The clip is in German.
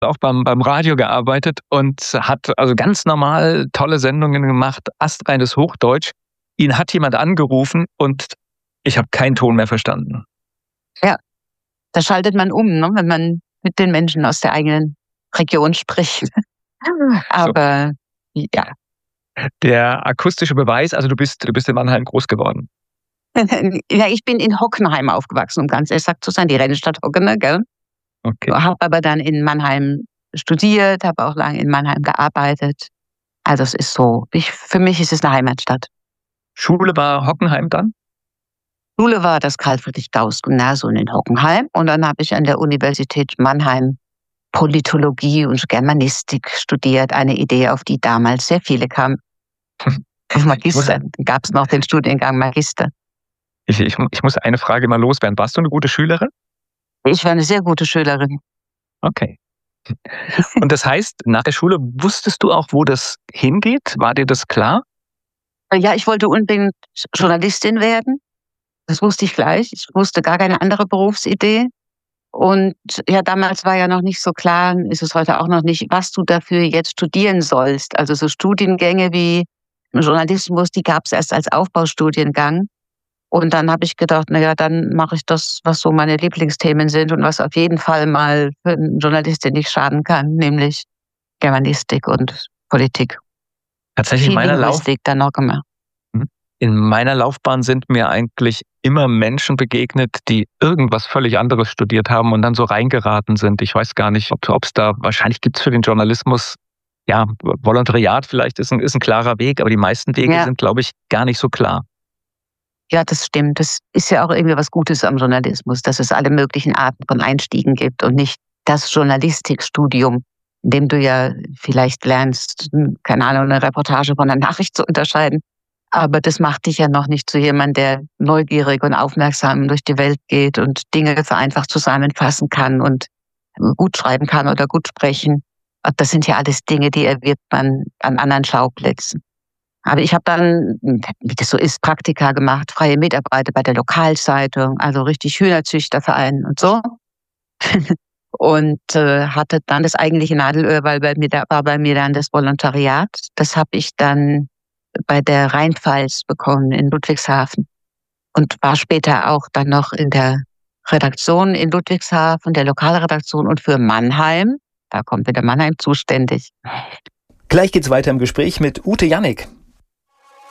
auch beim Radio gearbeitet und hat also ganz normal tolle Sendungen gemacht, astreines Hochdeutsch. Ihn hat jemand angerufen und ich habe keinen Ton mehr verstanden. Ja, da schaltet man um, ne, wenn man mit den Menschen aus der eigenen Region spricht. Aber ja. Der akustische Beweis, also du bist in Mannheim groß geworden. Ja, ich bin in Hockenheim aufgewachsen, um ganz exakt zu sein, die Rennstadt Hockenheim, gell? Okay. Habe aber dann in Mannheim studiert, habe auch lange in Mannheim gearbeitet. Also es ist so, für mich ist es eine Heimatstadt. Schule war Hockenheim dann? Schule war das Karl-Friedrich-Gauß-Gymnasium in Hockenheim und dann habe ich an der Universität Mannheim Politologie und Germanistik studiert. Eine Idee, auf die damals sehr viele kamen. Magister, dann gab es noch den Studiengang Magister. Ich muss eine Frage mal loswerden. Warst du eine gute Schülerin? Ich war eine sehr gute Schülerin. Okay. Und das heißt, nach der Schule wusstest du auch, wo das hingeht? War dir das klar? Ja, ich wollte unbedingt Journalistin werden. Das wusste ich gleich. Ich wusste gar keine andere Berufsidee. Und ja, damals war ja noch nicht so klar, ist es heute auch noch nicht, was du dafür jetzt studieren sollst. Also so Studiengänge wie Journalismus, die gab es erst als Aufbaustudiengang. Und dann habe ich gedacht, naja, dann mache ich das, was so meine Lieblingsthemen sind und was auf jeden Fall mal für einen Journalistin nicht schaden kann, nämlich Germanistik und Politik. Tatsächlich in meiner Laufbahn sind mir eigentlich immer Menschen begegnet, die irgendwas völlig anderes studiert haben und dann so reingeraten sind. Ich weiß gar nicht, ob es da, wahrscheinlich gibt es für den Journalismus, ja, Volontariat vielleicht ist ein klarer Weg, aber die meisten Wege sind, glaube ich, gar nicht so klar. Ja, das stimmt. Das ist ja auch irgendwie was Gutes am Journalismus, dass es alle möglichen Arten von Einstiegen gibt und nicht das Journalistikstudium, in dem du ja vielleicht lernst, keine Ahnung, eine Reportage von einer Nachricht zu unterscheiden. Aber das macht dich ja noch nicht zu jemandem, der neugierig und aufmerksam durch die Welt geht und Dinge vereinfacht zusammenfassen kann und gut schreiben kann oder gut sprechen. Das sind ja alles Dinge, die erwirbt man an anderen Schauplätzen. Aber ich habe dann, wie das so ist, Praktika gemacht, freie Mitarbeit bei der Lokalzeitung, also richtig Hühnerzüchterverein und so. Und hatte dann das eigentliche Nadelöhr, weil bei mir dann das Volontariat. Das habe ich dann bei der Rheinpfalz bekommen in Ludwigshafen und war später auch dann noch in der Redaktion in Ludwigshafen, der Lokalredaktion und für Mannheim, da kommt wieder Mannheim, zuständig. Gleich geht's weiter im Gespräch mit Ute Jannik.